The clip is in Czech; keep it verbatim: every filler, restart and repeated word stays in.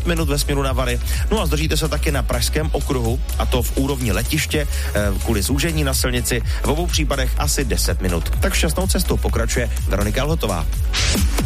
minut ve směru na Vary. No a zdržíte se taky na pražském okruhu, a to v úrovni letiště, kvůli zúžení na silnici, v obou případech asi deset minut. Tak šťastnou cestou pokračuje Veronika Lhotová.